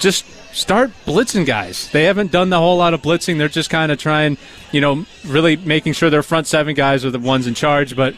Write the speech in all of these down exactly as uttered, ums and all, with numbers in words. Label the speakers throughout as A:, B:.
A: just start blitzing guys. They haven't done the whole lot of blitzing. They're just kind of trying, you know, really making sure their front seven guys are the ones in charge. But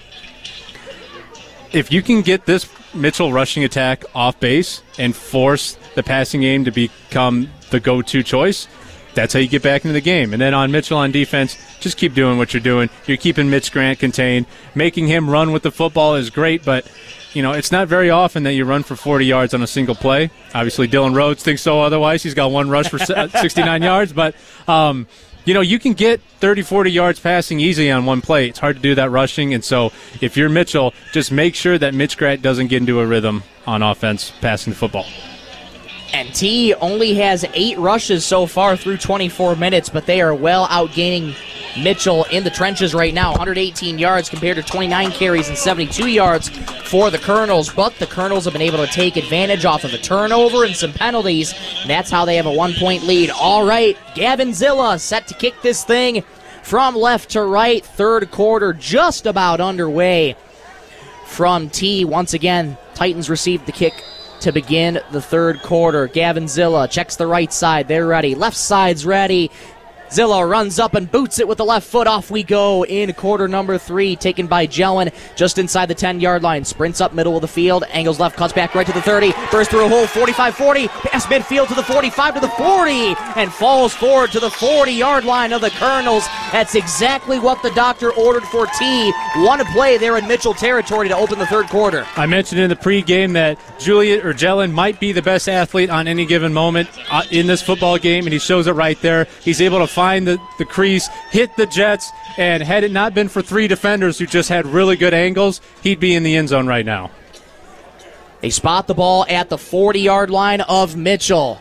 A: if you can get this Mitchell rushing attack off base and force the passing game to become the go-to choice, that's how you get back into the game. And then on Mitchell on defense, just keep doing what you're doing. You're keeping Mitch Grant contained. Making him run with the football is great, but you know, it's not very often that you run for forty yards on a single play. Obviously, Dylan Rhodes thinks so otherwise. He's got one rush for sixty-nine yards. But, um, you know, you can get thirty, forty yards passing easy on one play. It's hard to do that rushing. And so if you're Mitchell, just make sure that Mitch Grant doesn't get into a rhythm on offense passing the football.
B: And T only has eight rushes so far through twenty-four minutes, but they are well outgaining Mitchell in the trenches right now. one hundred eighteen yards compared to twenty-nine carries and seventy-two yards for the Colonels, but the Colonels have been able to take advantage off of a turnover and some penalties, and that's how they have a one-point lead. All right, Gavin Zilla set to kick this thing from left to right. Third quarter just about underway from T. Once again, Titans received the kick to begin the third quarter. Gavin Zilla checks the right side. They're ready. Left side's ready. Zilla runs up and boots it with the left foot. Off we go in quarter number three, taken by Jelen just inside the ten-yard line. Sprints up middle of the field, angles left, cuts back right to the thirty, bursts through a hole, forty-five forty, past midfield to the forty-five to the forty, and falls forward to the forty-yard line of the Colonels. That's exactly what the doctor ordered for T. One play there in Mitchell territory to open the third quarter.
A: I mentioned in the pregame that Juliet or Jelen might be the best athlete on any given moment uh, in this football game, and he shows it right there. He's able to find the, the crease, hit the Jets, and had it not been for three defenders who just had really good angles, he'd be in the end zone right now.
B: They spot the ball at the forty-yard line of Mitchell.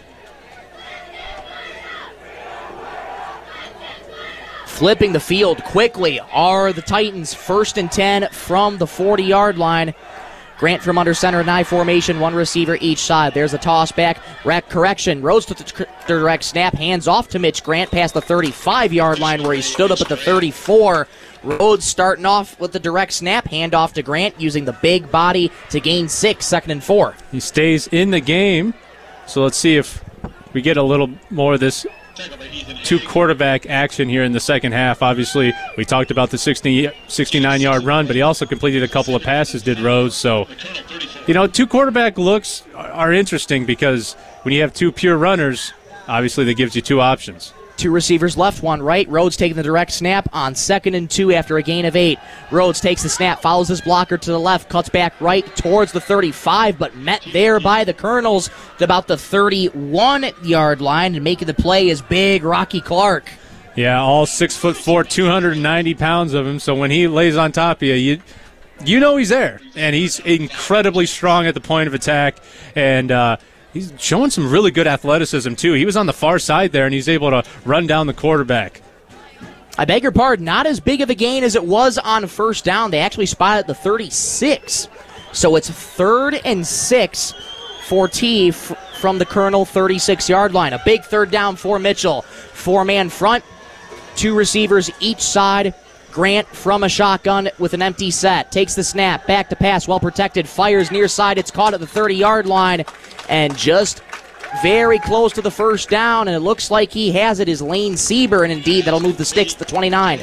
B: Flipping the field quickly are the Titans, first and ten from the forty-yard line. Grant from under center in I formation, one receiver each side. There's a toss back, rack correction. Rose to the direct snap, hands off to Mitch Grant past the thirty-five-yard line where he stood up at the thirty-four. Rhodes starting off with the direct snap, hand off to Grant using the big body to gain six, second and four.
A: He stays in the game, so let's see if we get a little more of this two quarterback action here in the second half. Obviously, we talked about the sixty, sixty-nine-yard run, but he also completed a couple of passes, did Rhodes. So, you know, two quarterback looks are interesting because when you have two pure runners, obviously that gives you two options.
B: Two receivers left, one right. Rhodes taking the direct snap on second and two after a gain of eight. Rhodes takes the snap, follows his blocker to the left, cuts back right towards the thirty-five, but met there by the Colonels at about the thirty-one-yard line, and making the play is big Rocky Clark.
A: Yeah, all six foot four, two hundred ninety pounds of him, so when he lays on top of you, you you know he's there, and he's incredibly strong at the point of attack, and uh, he's showing some really good athleticism, too. He was on the far side there, and he's able to run down the quarterback.
B: I beg your pardon, not as big of a gain as it was on first down. They actually spotted the thirty-six. So it's third and six for T f- from the Colonel thirty-six-yard line. A big third down for Mitchell. Four-man front, two receivers each side. Grant from a shotgun with an empty set. Takes the snap, back to pass, well protected, fires near side. It's caught at the thirty-yard line, and just very close to the first down, and it looks like he has it is Lane Sieber, and indeed that'll move the sticks to the twenty-nine.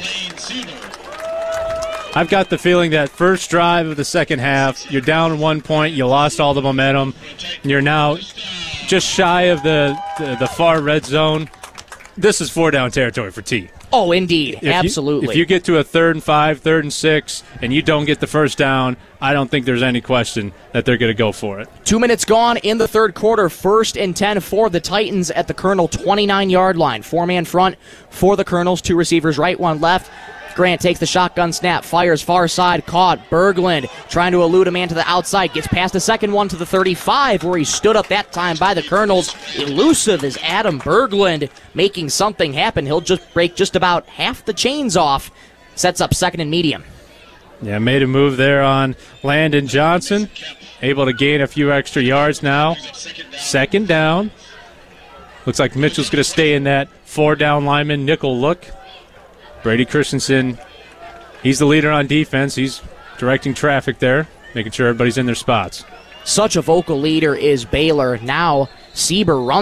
A: I've got the feeling that first drive of the second half, you're down one point, you lost all the momentum, and you're now just shy of the, the, the far red zone. This is four-down territory for T.
B: Oh, indeed.
A: If
B: Absolutely.
A: You, if you get to a third and five, third and six, and you don't get the first down, I don't think there's any question that they're going to go for it.
B: Two minutes gone in the third quarter. First and ten for the Titans at the Colonel twenty-nine-yard line. Four-man front for the Colonels. Two receivers right, one left. Grant takes the shotgun snap, fires far side, caught. Berglund trying to elude a man to the outside, gets past the second one to the thirty-five, where he stood up that time by the Colonels. Elusive is Adam Berglund, making something happen. He'll just break just about half the chains off. Sets up second and medium.
A: Yeah, made a move there on Landon Johnson. Able to gain a few extra yards now. Second down. Looks like Mitchell's going to stay in that four-down lineman nickel look. Brady Christensen, he's the leader on defense. He's directing traffic there, making sure everybody's in their spots.
B: Such a vocal leader is Baylor. Now Sieber runs